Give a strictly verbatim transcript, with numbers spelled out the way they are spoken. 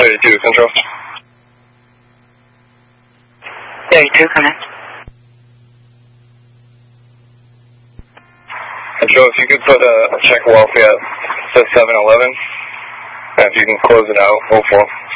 thirty-two, Control. thirty-two, come in. Control, if you could put a check welfare at seven eleven, and if you can close it out, oh four.